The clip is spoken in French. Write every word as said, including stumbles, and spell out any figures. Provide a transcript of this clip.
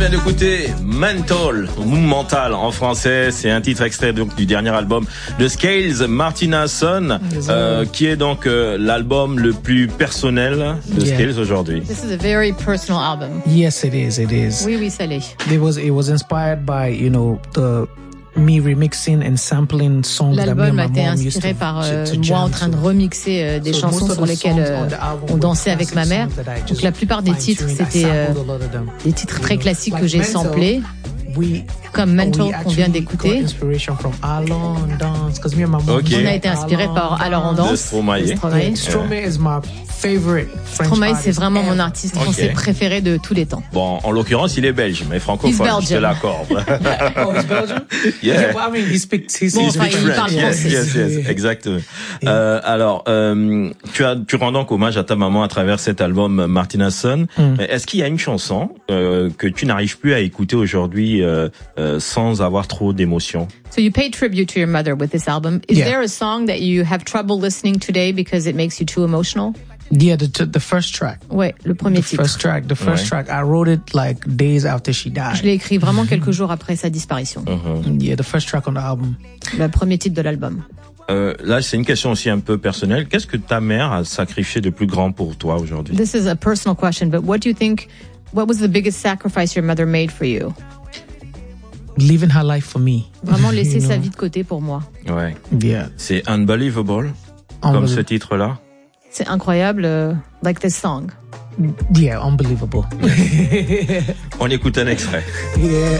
vient d'écouter Mental, mental en français. C'est un titre extrait donc du dernier album de Scales, Martina Son, euh, qui est donc euh, l'album le plus personnel de yeah. Scales aujourd'hui. This is a very personal album. Yes, it is. It is. Oui, oui, ça l'est. It was. It was inspired by, you know, the me remixing and sampling songs that me and my mom used to. L'album a été inspiré par euh, moi en train de remixer euh, des so chansons sur lesquelles euh, on dansait avec ma mère. Donc la plupart des titres, c'était euh, des titres très classiques que j'ai samplés, comme Mental qu'on vient d'écouter. Okay. On a été inspiré par Alors on danse. Stromae. Stromae is my favorite French Stromae, c'est vraiment mon artiste okay. français préféré de tous les temps. Bon, en l'occurrence, il est belge, mais francophone. Je te l'accorde. Oh, he's Belgian? Yeah. Yeah, well, I mean, he speaks, he bon, speaks enfin, il parle yes, français. yes, yes, exactement. Yeah. Euh, alors, euh, tu as, tu rends donc hommage à ta maman à travers cet album Martina Son. Mm. Est-ce qu'il y a une chanson euh, que tu n'arrives plus à écouter aujourd'hui euh, euh, sans avoir trop d'émotion? So you pay tribute to your mother with this album. Is yeah. there a song that you have trouble listening today because it makes you too emotional? Yeah, the the first track. Ouais, le premier the titre. First track, the first ouais. track. I wrote it like days after she died. Je l'ai écrit vraiment quelques jours après sa disparition. Mm-hmm. Yeah, the first track on the album. Le premier titre de l'album. Euh, là, c'est une question aussi un peu personnelle. Qu'est-ce que ta mère a sacrifié de plus grand pour toi aujourd'hui? This is a personal question, but what do you think? What was the biggest sacrifice your mother made for you? Living her life for me. Vraiment laisser sa vie de côté pour moi. Ouais. Yeah. C'est unbelievable, comme ce titre-là. C'est incroyable, uh, like this song. Yeah, unbelievable. On écoute un extrait. Yeah.